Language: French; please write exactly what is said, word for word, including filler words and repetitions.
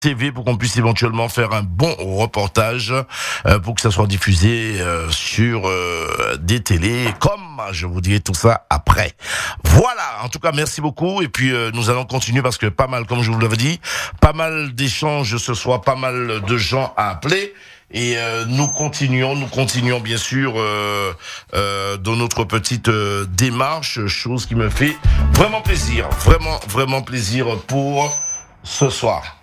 T V pour qu'on puisse éventuellement faire un bon reportage euh, pour que ça soit diffusé euh, sur euh, des télés, comme je vous dirai tout ça après. Voilà, en tout cas merci beaucoup et puis euh, nous allons continuer parce que pas mal, comme je vous l'avais dit, pas mal d'échanges ce soir, pas mal de gens à appeler. Et euh, nous continuons, nous continuons bien sûr euh, euh, dans notre petite euh, démarche, chose qui me fait vraiment plaisir, vraiment, vraiment plaisir pour ce soir.